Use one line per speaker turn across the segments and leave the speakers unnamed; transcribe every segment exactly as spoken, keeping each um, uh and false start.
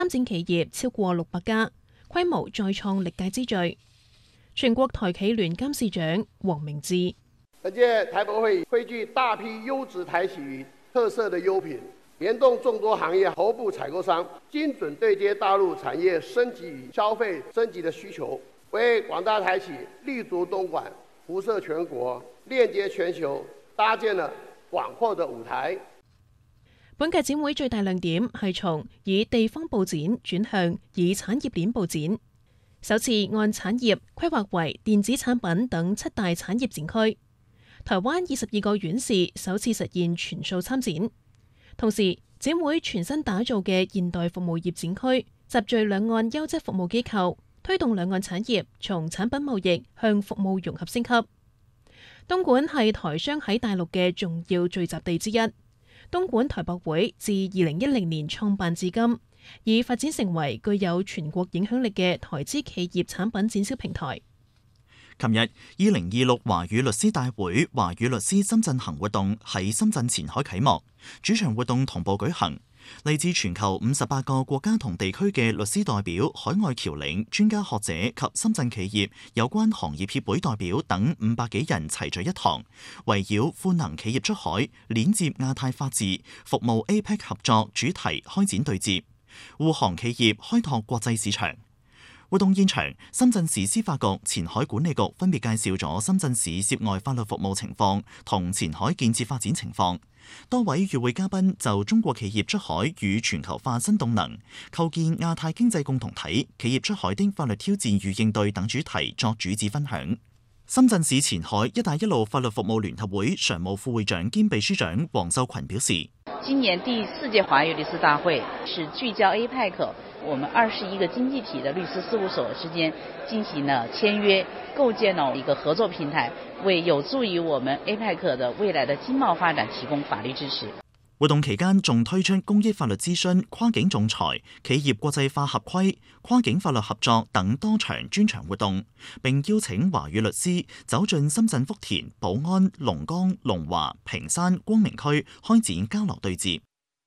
參展企業超過六百家，規模再創歷屆之最。全國台企聯監事長黃明志：
本屆台博會匯聚大批優質台企與特色的優品，聯動眾多行業頭部採購商，精準對接大陸產業升級與消費升級的需求，為廣大台企立足東莞、輻射全國、鏈接全球搭建了廣闊的舞台。
本屆展會最大亮點係從以地方佈展轉向以產業鏈佈展，首次按產業規劃為電子產品等七大產業展區。台灣二十二個縣市首次實現全數參展，同時展會全新打造嘅現代服務業展區，集聚兩岸優質服務機構，推動兩岸產業從產品貿易向服務融合升級。東莞係台商喺大陸嘅重要聚集地之一。東莞台博會自二零一零年創辦至今，已發展成為具有全國影響力嘅台資企業產品展銷平台。
琴日，二零二六華語律師大會華語律師深圳行活動喺深圳前海啟幕，主場活動同步舉行。嚟自全球五十八個國家同地區嘅律師代表、海外僑領、專家學者及深圳企業有關行業協會代表等五百幾人齊聚一堂，圍繞賦能企業出海、鏈接亞太法治、服務 A P E C 合作主題開展對接，護航企業開拓國際市場。活動現場，深圳市司法局、前海管理局分別介紹咗深圳市涉外法律服務情況同前海建設發展情況。多位與會嘉賓就中國企業出海與全球化新動能、構建亞太經濟共同體、企業出海的法律挑戰與應對等主題作主旨分享。深圳市前海一帶一路法律服務聯合會常務副會長兼秘書長黃秀群表示，
今年第四屆華語律師大會是聚焦 A P E C， 我們二十一個經濟體的律師事務所之間進行了簽約，構建了一個合作平台，為有助於我們 A P E C 的未來的經貿發展提供法律支持。
活動期間仲推出公益法律諮詢、跨境仲裁、企業國際化合規、跨境法律合作等多場專場活動，並邀請華語律師走進深圳福田、寶安、龍崗、龍華、坪山、光明區開展交流對接。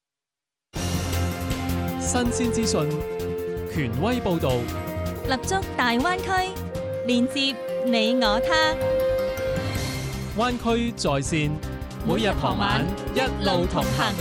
新鮮資訊，權威報導，
立足大灣區，連接你我他。
灣區在線，每日傍晚一路同行。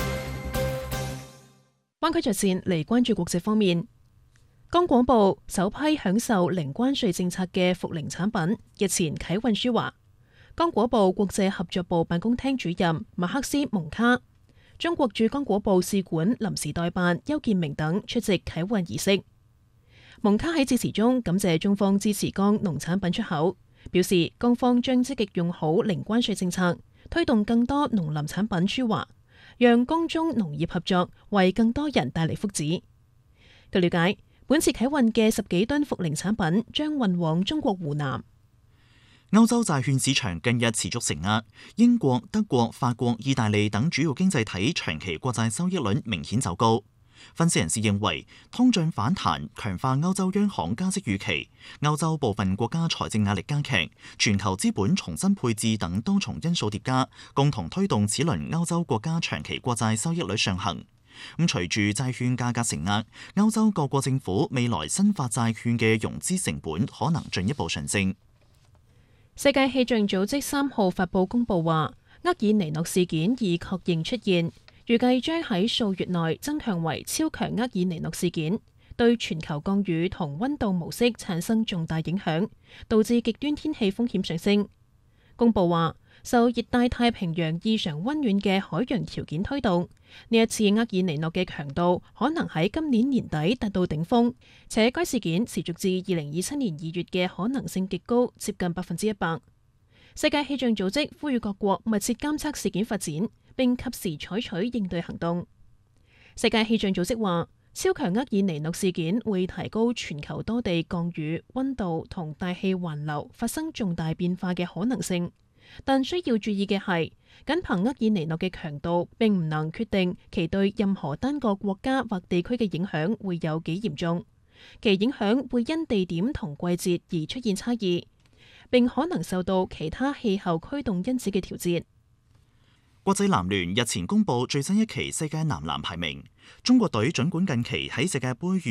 灣區在線嚟關注國際方面，剛果報首批享受零關稅政策嘅復靈產品日前啟運輸華。剛果報國際合作部辦公廳主任馬克斯蒙卡、中國駐剛果報使館臨時代辦邱建明等出席啟運儀式。蒙卡喺致辭中感謝中方支持剛農產品出口，表示剛方將積極用好零關稅政策，推動更多農林產品輸華，讓剛中農業合作為更多人帶嚟福祉。據了解，本次啟運嘅十幾噸復靈產品將運往中國湖南。
歐洲債券市場近日持續承壓，英國、德國、法國、意大利等主要經濟體長期國債收益率明顯走高。分析人士認為，通脹反彈強化歐洲央行加息預期，歐洲部分國家財政壓力加劇，全球資本重新配置等多重因素疊加，共同推動此輪歐洲國家長期國債收益率上行。咁隨住債券價格承壓，歐洲各國政府未來新發債券嘅融資成本可能進一步上升。
世界氣象組織三號發佈公佈話，厄爾尼諾事件已確認出現，預計將喺數月內增強為超強厄爾尼諾事件，對全球降雨同溫度模式產生重大影響，導致極端天氣風險上升。公佈話，受熱帶太平洋異常溫暖嘅海洋條件推動，呢一次厄爾尼諾嘅強度可能喺今年年底達到頂峰，且該事件持續至二零二七年二月嘅可能性極高，接近百分之一百。世界氣象組織呼籲各國密切監測事件發展，並及時採取應對行動。世界氣象組織話，超強厄爾尼諾事件會提高全球多地降雨、溫度同大氣環流發生重大變化嘅可能性。但需要注意嘅係，僅憑厄爾尼諾嘅強度並唔能決定其對任何單個國家或地區嘅影響會有幾嚴重，其影響會因地點同季節而出現差異，並可能受到其他氣候驅動因子嘅調節。
國際籃聯日前公布最新一期世界男籃排名，中國隊儘管近期喺世界盃